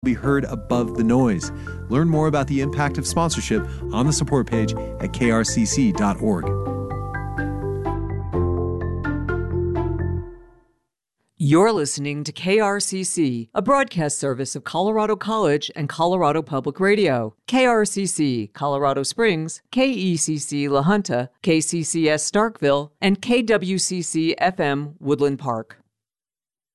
be heard above the noise. Learn more about the impact of sponsorship on the support page at krcc.org. You're listening to KRCC, a broadcast service of Colorado College and Colorado Public Radio. KRCC, Colorado Springs, KECC La Junta, KCCS Starkville, and KWCC FM Woodland Park.